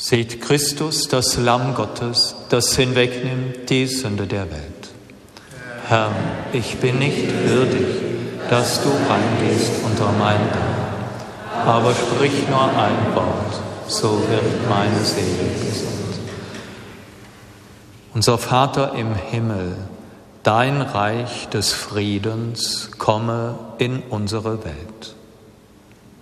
Seht Christus, das Lamm Gottes, das hinwegnimmt die Sünde der Welt. Herr, ich bin nicht würdig, dass du reingehst unter mein Dach, aber sprich nur ein Wort, so wird meine Seele gesund. Unser Vater im Himmel, dein Reich des Friedens komme in unsere Welt.